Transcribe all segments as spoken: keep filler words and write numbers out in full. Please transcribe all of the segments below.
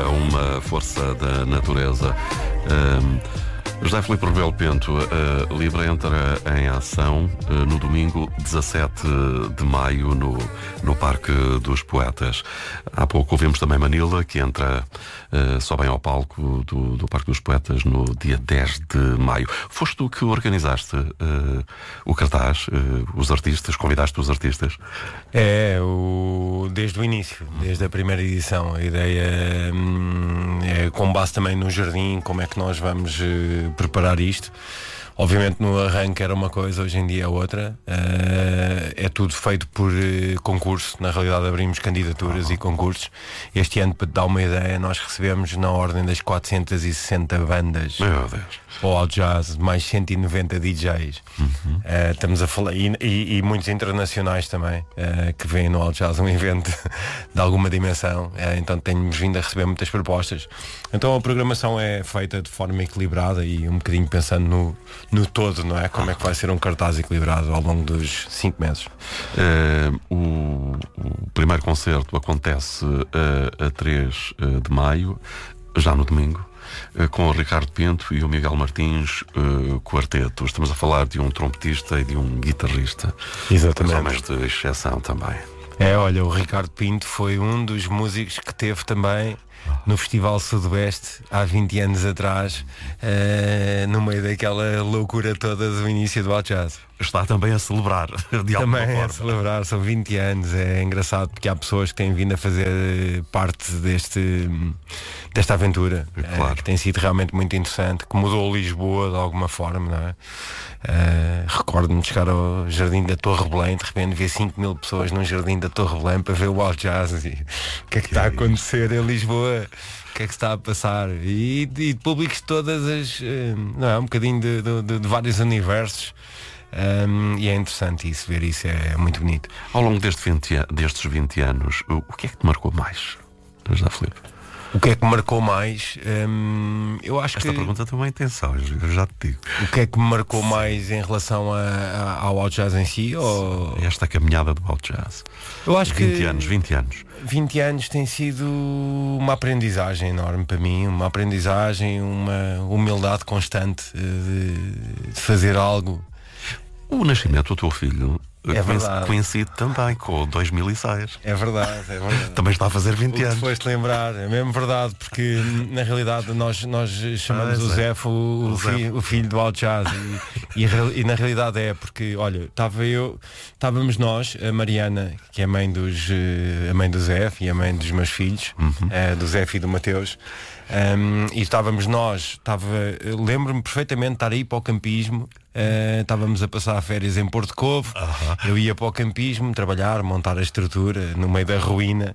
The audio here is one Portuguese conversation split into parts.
a uma força da natureza. Um, José Filipe Rebelo Pinto, uh, Libra entra em ação uh, no domingo dezassete de maio no, no Parque dos Poetas. Há pouco ouvimos também Manila, que entra uh, só bem ao palco do, do Parque dos Poetas no dia dez de maio. Foste tu que organizaste uh, o cartaz, uh, os artistas, convidaste os artistas? É, o, desde o início, desde a primeira edição. A ideia hum, é com base também no jardim, como é que nós vamos uh, preparar isto. Obviamente no arranque era uma coisa, hoje em dia é outra. Uh, é tudo feito por uh, concurso. Na realidade abrimos candidaturas e concursos. Este ano, para te dar uma ideia, nós recebemos na ordem das quatrocentas e sessenta bandas. Meu Deus. Ou ao jazz, mais cento e noventa D Js. Uhum. Uh, estamos a falar, e, e, e muitos internacionais também, uh, que vêm no All Jazz, um evento de alguma dimensão. Uh, então temos vindo a receber muitas propostas. Então a programação é feita de forma equilibrada e um bocadinho pensando no, no todo, não é? Como é que vai ser um cartaz equilibrado ao longo dos cinco meses. Uh, o, o primeiro concerto acontece uh, a três de maio, já no domingo, com o Ricardo Pinto e o Miguel Martins uh, quarteto. Estamos a falar de um trompetista e de um guitarrista. Exatamente. Homens de exceção também. É, olha, o Ricardo Pinto foi um dos músicos que teve também no Festival Sudoeste há vinte anos atrás, uh, no meio daquela loucura toda do início do All Jazz. Está também a celebrar, de alguma Também forma. a celebrar, são vinte anos. É engraçado porque há pessoas que têm vindo a fazer parte deste, desta aventura, claro. uh, que tem sido realmente muito interessante, que mudou Lisboa de alguma forma, não é? Uh, recordo-me de chegar ao Jardim da Torre Belém, de repente ver cinco mil pessoas num Jardim da Torre Belém para ver o All Jazz. E o que é que está a acontecer em Lisboa? O que é que está a passar? E, e de públicos de todas as, uh, não é? Um bocadinho de, de, de, de vários universos. Um, e é interessante isso, ver isso é muito bonito. Ao longo deste vinte, destes vinte anos, o, o que é que te marcou mais, José Filipe? O que é que me marcou mais? Um, eu acho Esta que... pergunta tem uma intenção, eu já te digo. O que é que me marcou Sim. mais em relação a, a, ao All Jazz em si? Ou... Esta caminhada do All Jazz. Eu acho vinte que anos, vinte anos. vinte anos tem sido uma aprendizagem enorme para mim, uma aprendizagem, uma humildade constante de, de fazer algo. O nascimento do teu filho é verdade. Coincide também com dois mil e seis. É verdade, é verdade. Também está a fazer vinte o que anos. Foste lembrar, é mesmo verdade, porque na realidade nós, nós chamamos ah, o Zé o, o, o, filho, o filho do All Jazz e, e, e na realidade é porque, olha, estava eu, estávamos nós, a Mariana, que é a mãe dos a mãe do Zé e a mãe dos meus filhos, uhum. é, do Zé e do Mateus. Um, e estávamos nós, estava, lembro-me perfeitamente de estar aí para o campismo. Uh, estávamos a passar férias em Porto Covo. Uh-huh. Eu ia para o campismo trabalhar, montar a estrutura no meio da ruína.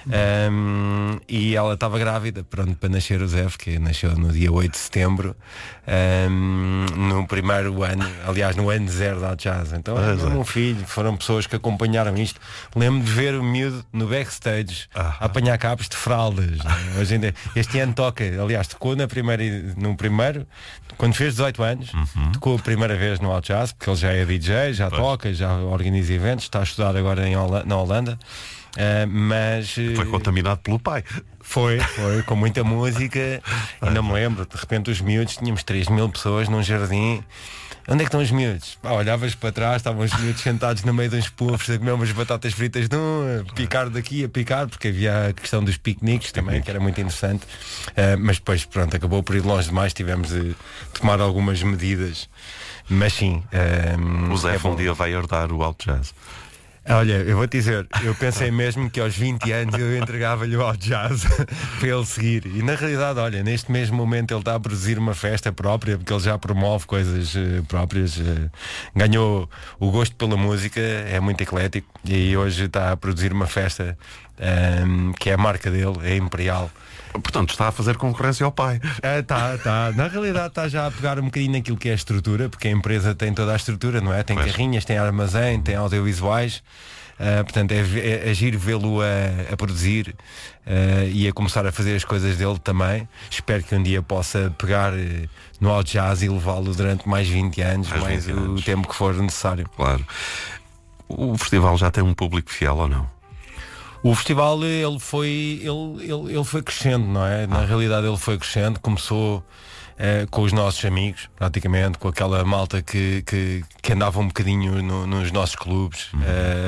um, E ela estava grávida, pronto, para nascer o Zé, que nasceu no dia oito de setembro, um, no primeiro ano, aliás no ano zero da Jazz. Então é um filho, foram pessoas que acompanharam isto. Lembro de ver o miúdo no backstage uh-huh. a apanhar cabos de fraldas. Hoje ainda, este ano toca, aliás, tocou na primeira, no primeiro, quando fez dezoito anos, uh-huh. tocou a primeira vez no All Jazz, porque ele já é D J, já pois. toca, já organiza eventos, está a estudar agora em Holanda, na Holanda. Uh, mas foi contaminado pelo pai. Foi, foi, com muita música. Ainda me lembro, de repente os miúdos, tínhamos três mil pessoas num jardim. Onde é que estão os miúdos? Ah, olhavas para trás, estavam os miúdos sentados no meio de uns puffs a comer umas batatas fritas, não, a picar daqui, a picar, porque havia a questão dos piqueniques também, que era muito interessante. Uh, mas depois, pronto, acabou por ir longe demais, tivemos de tomar algumas medidas. Mas sim, uh, o Zé é um dia vai herdar o All Jazz. Olha, eu vou-te dizer, eu pensei mesmo que aos vinte anos eu entregava-lhe o All Jazz para ele seguir. E na realidade, olha, neste mesmo momento ele está a produzir uma festa própria, porque ele já promove coisas uh, próprias. Uh, ganhou o gosto pela música, é muito eclético, e hoje está a produzir uma festa um, que é a marca dele, é Imperial. Portanto, está a fazer concorrência ao pai. É, tá, tá. Na realidade está já a pegar um bocadinho naquilo que é a estrutura, porque a empresa tem toda a estrutura, não é? Tem pois. carrinhas, tem armazém, tem audiovisuais. Uh, portanto, é, é, é giro vê-lo a, a produzir uh, e a começar a fazer as coisas dele também. Espero que um dia possa pegar uh, no All Jazz e levá-lo durante mais vinte anos, mais, mais vinte o anos. tempo que for necessário. Claro. O festival já tem um público fiel ou não? O festival ele foi, ele, ele, ele foi crescendo, não é? Na ah. realidade ele foi crescendo, começou Uh, com os nossos amigos, praticamente, com aquela malta que, que, que andava um bocadinho no, nos nossos clubes. Uhum.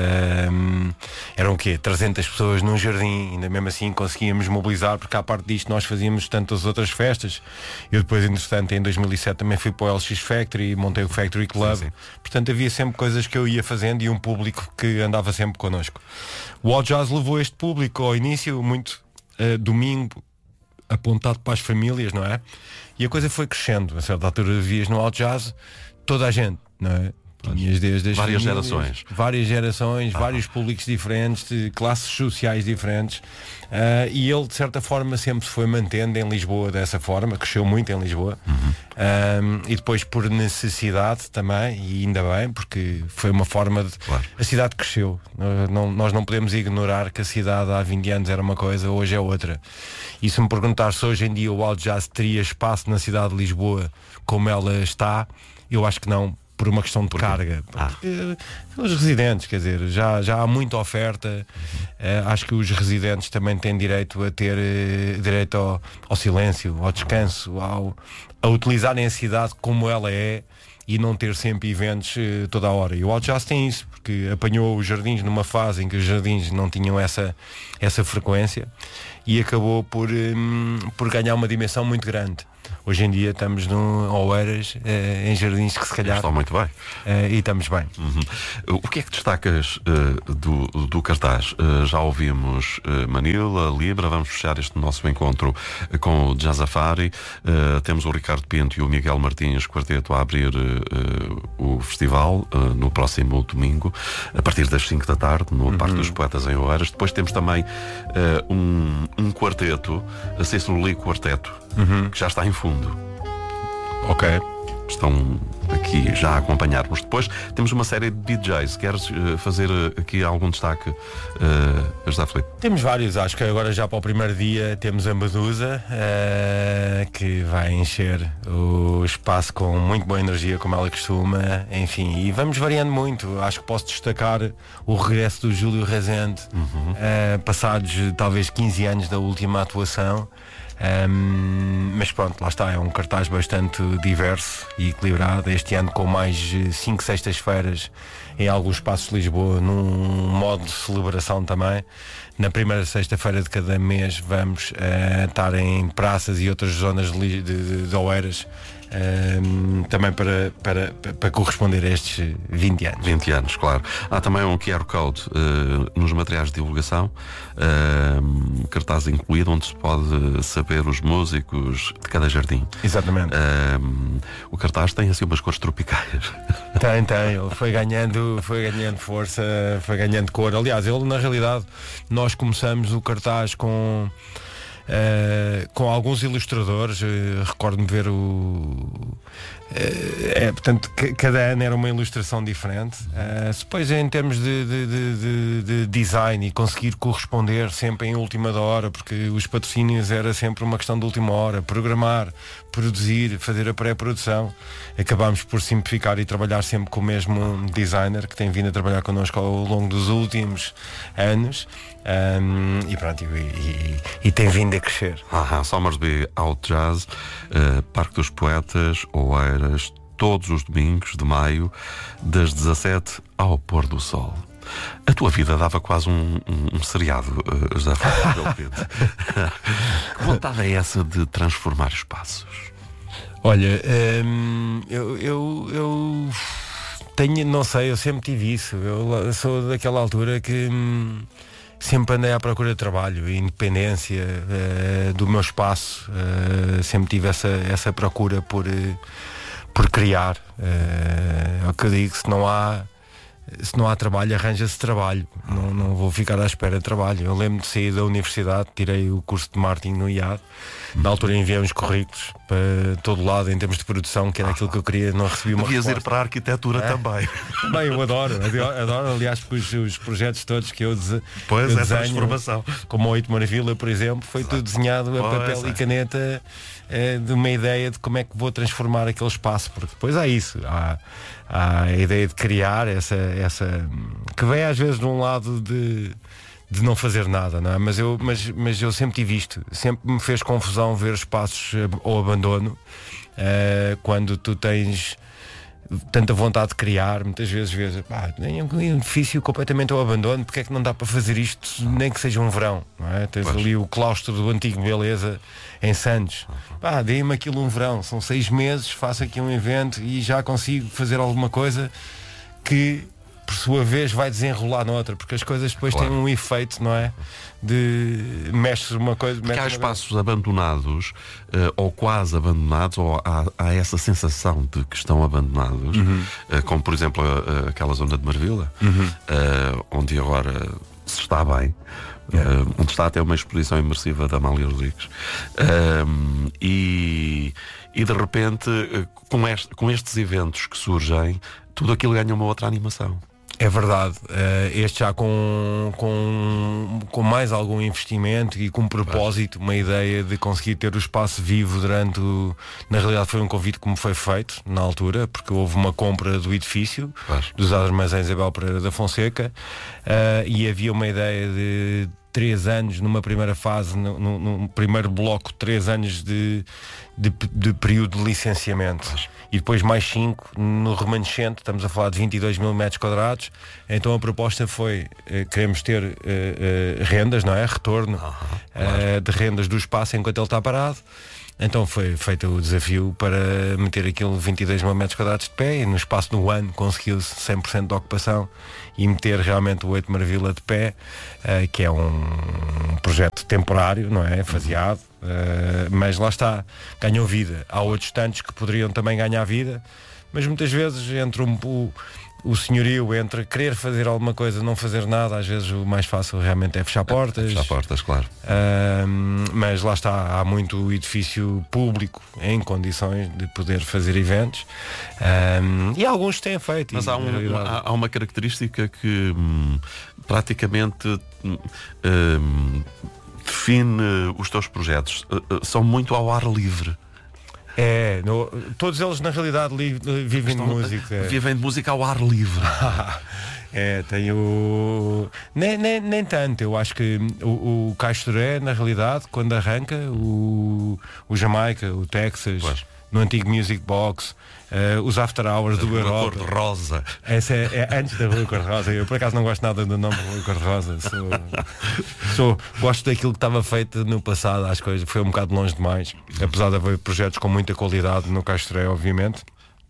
Uh, eram o quê? trezentas pessoas num jardim, ainda mesmo assim conseguíamos mobilizar, porque à parte disto nós fazíamos tantas outras festas. Eu depois, entretanto, em dois mil e sete também fui para o L X Factory e montei o Factory Club. Sim, sim. Portanto, havia sempre coisas que eu ia fazendo e um público que andava sempre connosco. O All Jazz levou este público ao início muito uh, domingo, apontado para as famílias, não é? E a coisa foi crescendo. A certa altura vias no All Jazz toda a gente, não é? Tinhas desde as várias famílias, gerações. Várias gerações, ah. vários públicos diferentes, de classes sociais diferentes. Uh, e ele, de certa forma, sempre se foi mantendo em Lisboa dessa forma, cresceu muito em Lisboa. Uhum. Um, e depois por necessidade também, e ainda bem, porque foi uma forma de... Claro. A cidade cresceu. Nós não, nós não podemos ignorar que a cidade há vinte anos era uma coisa, hoje é outra. E se me perguntar se hoje em dia o All Jazz teria espaço na cidade de Lisboa como ela está, eu acho que não, por uma questão de Porque? carga. Ah. Porque, os residentes, quer dizer, já, já há muita oferta. Uhum. Uh, acho que os residentes também têm direito a ter uh, direito ao, ao silêncio, ao descanso, ao, a utilizarem a cidade como ela é e não ter sempre eventos uh, toda a hora. E o All Jazz tem isso, porque apanhou os jardins numa fase em que os jardins não tinham essa, essa frequência e acabou por, um, por ganhar uma dimensão muito grande. Hoje em dia estamos no Oeiras, eh, em jardins que se calhar... Estão muito bem. Eh, e estamos bem. Uhum. O que é que destacas uh, do, do cartaz? Uh, já ouvimos uh, Manila, Libra, vamos fechar este nosso encontro uh, com o Jazzafari. Uh, temos o Ricardo Pinto e o Miguel Martins Quarteto a abrir uh, o festival uh, no próximo domingo, a partir das cinco da tarde, no uhum. Parque dos Poetas em Oeiras. Depois temos também uh, um, um quarteto, a Cecil Lee Quarteto, uhum. que já está em fundo. Ok. Estão aqui já a acompanhar-nos. Depois temos uma série de D Js. Queres uh, fazer uh, aqui algum destaque, uh, José Filipe? Temos vários. Acho que agora já para o primeiro dia temos a Medusa, uh, que vai encher o espaço com muito boa energia, como ela costuma. Enfim, e vamos variando muito. Acho que posso destacar o regresso do Júlio Rezende, uhum. uh, passados talvez quinze anos da última atuação. Um, mas pronto, lá está, é um cartaz bastante diverso e equilibrado, este ano com mais cinco sextas-feiras em alguns espaços de Lisboa, num modo de celebração também. Na primeira sexta-feira de cada mês vamos uh, estar em praças e outras zonas de, de, de Oeiras, um, também para, para, para corresponder a estes vinte anos. vinte anos, claro. Há também um Q R Code uh, nos materiais de divulgação, uh, cartaz incluído, onde se pode saber os músicos de cada jardim. Exatamente. Uh, o cartaz tem assim umas cores tropicais. Tem, tem. Ele foi ganhando, foi ganhando força, foi ganhando cor. Aliás, ele na realidade, nós começamos o cartaz com Uh, com alguns ilustradores. uh, recordo-me ver o uh, é, portanto, c- cada ano era uma ilustração diferente. Uh, depois em termos de, de, de, de, de design e conseguir corresponder sempre em última da hora, porque os patrocínios era sempre uma questão de última hora, programar, produzir, fazer a pré-produção, acabámos por simplificar e trabalhar sempre com o mesmo designer que tem vindo a trabalhar connosco ao longo dos últimos anos. Um, e pronto, e, e, e tem vindo a crescer. Ah, Somersby Out Jazz, uh, Parque dos Poetas, Oeiras, todos os domingos de maio, das dezassete ao pôr do sol. A tua vida dava quase um, um, um seriado, uh, José Pedro. Que vontade é essa de transformar espaços? Olha, um, eu, eu, eu tenho, não sei, eu sempre tive isso. Eu sou daquela altura que hum, sempre andei à procura de trabalho, independência uh, do meu espaço. Uh, sempre tive essa, essa procura por, uh, por criar. Uh, é o que eu digo, se não há, se não há trabalho, arranja-se trabalho. Não, não vou ficar à espera de trabalho. Eu lembro de sair da universidade, tirei o curso de marketing no I A D. Na altura enviamos currículos para todo lado em termos de produção, que era aquilo que eu queria, não recebi uma Devias resposta. ir para a arquitetura é? também. Bem, eu adoro, adoro, aliás, porque os, os projetos todos que eu, dese, pois eu é, desenho, transformação. como o Oito Maravilha, por exemplo, foi Exato. tudo desenhado a papel pois e é. caneta, é, de uma ideia de como é que vou transformar aquele espaço, porque depois há isso, há, há a ideia de criar essa, essa que vem às vezes de um lado de de não fazer nada, não é? Mas eu, mas, mas eu sempre tive isto, sempre me fez confusão ver espaços ao abandono, uh, quando tu tens tanta vontade de criar. Muitas vezes vês, pá, nem um edifício completamente ao abandono, porque é que não dá para fazer isto, nem que seja um verão, não é? Tens pois. ali o claustro do Antigo Beleza em Santos, pá, dê-me aquilo um verão, são seis meses, faço aqui um evento e já consigo fazer alguma coisa que por sua vez vai desenrolar noutra, porque as coisas depois claro. têm um efeito, não é? De mexes uma coisa. Porque há espaços coisa. abandonados, uh, ou quase abandonados, ou há, há essa sensação de que estão abandonados, uhum. uh, como por exemplo uh, aquela zona de Marvila, uhum. uh, onde agora se está bem. Yeah. Uh, onde está até uma exposição imersiva da Amália Rodrigues, uh, e, e de repente uh, com, este, com estes eventos que surgem, tudo aquilo ganha uma outra animação. É verdade, uh, este já com, com, com mais algum investimento e com propósito, uma ideia de conseguir ter o espaço vivo durante o... Na realidade foi um convite que me foi feito na altura, porque houve uma compra do edifício, Pois. dos Armazéns Isabel Pereira da Fonseca, uh, e havia uma ideia de três anos numa primeira fase, no, no, no primeiro bloco, três anos de, de, de período de licenciamento. Pois. E depois mais cinco no remanescente, estamos a falar de vinte e dois mil metros quadrados. Então a proposta foi, eh, queremos ter eh, eh, rendas, não é? Retorno uh-huh, claro. eh, de rendas do espaço enquanto ele está parado. Então foi feito o desafio para meter aquilo vinte e dois mil metros quadrados de pé, e no espaço de um ano conseguiu-se cem por cento de ocupação e meter realmente o oito Marvila de pé, uh, que é um projeto temporário, não é? Faseado, uh, mas lá está, ganhou vida. Há outros tantos que poderiam também ganhar vida, mas muitas vezes entre um, o, o senhorio, entre querer fazer alguma coisa, não fazer nada, às vezes o mais fácil realmente é fechar portas. É fechar portas, claro. Uh, mas lá está, há muito edifício público em condições de poder fazer eventos, uh, e alguns têm feito. Mas e, há, um, realidade... há, há uma característica que hum, praticamente hum, define os teus projetos. Uh, são muito ao ar livre. É, no, todos eles na realidade li, vivem Estão, de música. Vivem de música ao ar livre. É, tem o... Nem, nem, nem tanto, eu acho que o, o Caixoré, na realidade, quando arranca, o, o Jamaica, o Texas, pois. no antigo Music Box, uh, os After Hours do Europa. Rua Cor-de-Rosa. Essa é, é antes da Rua Cor-de-Rosa. Eu por acaso não gosto nada do nome Rua Cor-de-Rosa. Sou, sou, gosto daquilo que estava feito no passado, acho que foi um bocado longe demais. Apesar de haver projetos com muita qualidade no Caixoré, obviamente.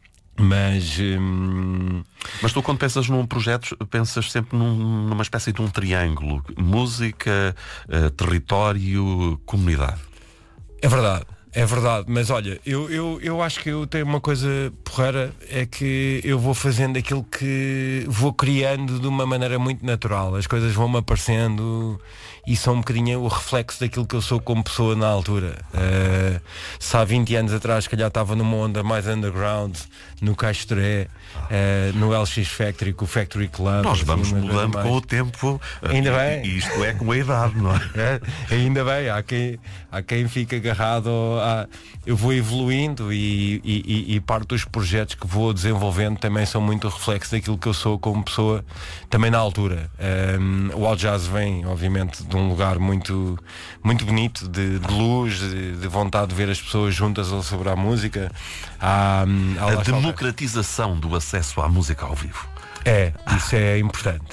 Mas hum... Mas tu, quando pensas num projeto, pensas sempre num, numa espécie de um triângulo: música, uh, território, comunidade. É verdade, é verdade. Mas olha, eu, eu, eu acho que eu tenho uma coisa porreira, é que eu vou fazendo aquilo que vou criando de uma maneira muito natural. As coisas vão-me aparecendo e são um bocadinho o reflexo daquilo que eu sou como pessoa na altura. Uh, se há vinte anos atrás, se calhar estava numa onda mais underground, no Caixoré, uh, no L X Factory, com o Factory Club. Nós vamos assim, mudando com o tempo. Ainda bem. E isto é com a idade, não é? é ainda bem, há quem, há quem fica agarrado a... Eu vou evoluindo e, e, e parte dos projetos que vou desenvolvendo também são muito reflexo daquilo que eu sou como pessoa, também na altura. Um, o All Jazz vem, obviamente, de um lugar muito, muito bonito, de, de luz, de, de vontade de ver as pessoas juntas a celebrar a música. Há, há a democratização do acesso à música ao vivo. É, isso é importante.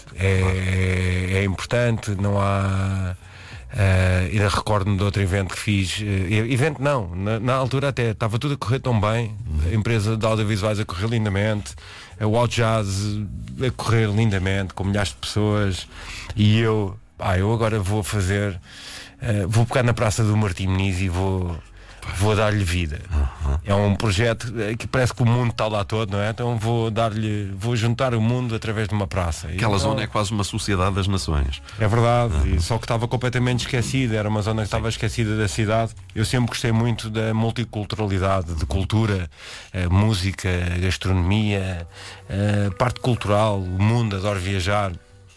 É, é importante, não há... Uh, ainda recordo-me de outro evento que fiz. Uh, evento não, na, na altura até estava tudo a correr tão bem, a empresa de audiovisuais a correr lindamente, o All Jazz a correr lindamente, com milhares de pessoas, e eu, ah, eu agora vou fazer, uh, vou pegar na Praça do Martim Moniz e vou, vou dar-lhe vida. Uhum. É um projeto que parece que o mundo está lá todo, não é? Então vou dar-lhe, vou juntar o mundo através de uma praça. Aquela então, zona é quase uma sociedade das nações. É verdade, uhum. e só que estava completamente esquecida, era uma zona que estava esquecida da cidade. Eu sempre gostei muito da multiculturalidade, de cultura, música, gastronomia, parte cultural, o mundo, adoro viajar.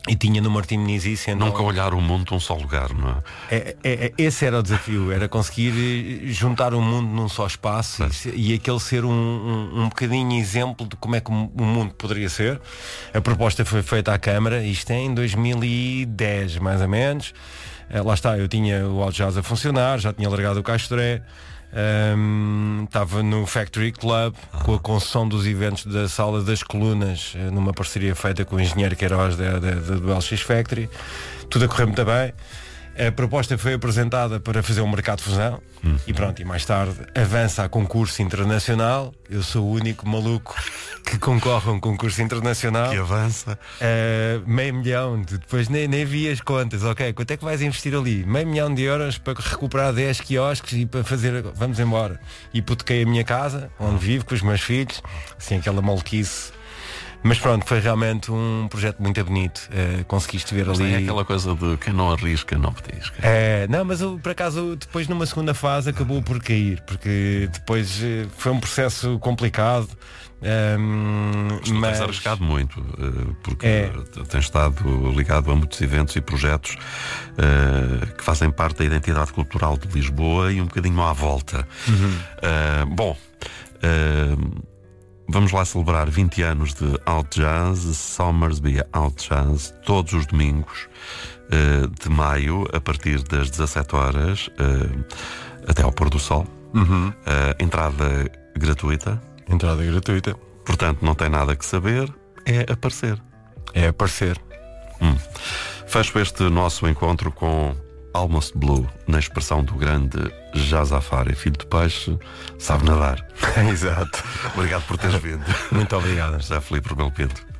E tinha no Martim Moniz isso, então... Nunca olhar o mundo num só lugar, não é? É, é, é? Esse era o desafio, era conseguir juntar o mundo num só espaço é. e, e aquele ser um, um, um bocadinho exemplo de como é que o mundo poderia ser. A proposta foi feita à Câmara, isto é em dois mil e dez, mais ou menos. Lá está, eu tinha o Alt Jazz a funcionar, já tinha largado o Castoré. Um, estava no Factory Club ah. com a concessão dos eventos da Sala das Colunas, numa parceria feita com o engenheiro Queiroz da, da, da, do L X Factory. Tudo a correr muito bem. A proposta foi apresentada para fazer um mercado de fusão uhum. e pronto, e mais tarde avança a concurso internacional. Eu sou o único maluco que concorre a um concurso internacional. Que avança. Uh, meio milhão, depois nem, nem vi as contas. Ok, quanto é que vais investir ali? Meio milhão de euros para recuperar dez quiosques e para fazer, vamos embora. Hipotequei a minha casa, onde vivo com os meus filhos, assim aquela maluquice. Mas pronto, foi realmente um projeto muito bonito. Uh, conseguiste ver mas ali. É aquela coisa de quem não arrisca, não petisca. É, não, mas eu, por acaso, depois numa segunda fase acabou por cair, porque depois uh, foi um processo complicado. Um, mas tu mas... tens arriscado muito, uh, porque é. tens estado ligado a muitos eventos e projetos uh, que fazem parte da identidade cultural de Lisboa e um bocadinho à volta. Uhum. Uh, bom. Uh, Vamos lá celebrar vinte anos de Alt Jazz, Somersby Alt Jazz, todos os domingos uh, de maio, a partir das dezassete horas, uh, até ao pôr do sol. Uhum. Uh, entrada gratuita. Entrada gratuita. Portanto, não tem nada que saber, é aparecer. É aparecer. Hum. Fecho este nosso encontro com Almost Blue, na expressão do grande Jazafari, filho de peixe, sabe nadar. Exato. Obrigado por teres vindo. Muito obrigado. José Filipe Rebelo Pinto.